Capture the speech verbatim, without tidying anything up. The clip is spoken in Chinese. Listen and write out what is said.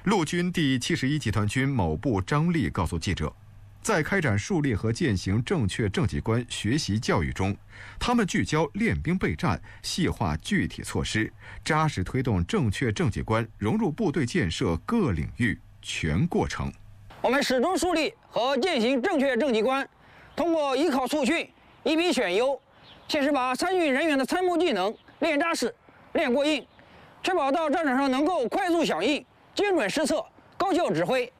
陆军第七十一集团军某部张力告诉记者，在开展树立和践行正确政绩观学习教育中，他们聚焦练兵备战，细化具体措施，扎实推动正确政绩观融入部队建设各领域全过程。 我们始终树立和践行正确政绩观，通过依考促训、一批选优，切实把参训人员的参谋技能练扎实、练过硬，确保到战场上能够快速响应、精准施策、高效指挥。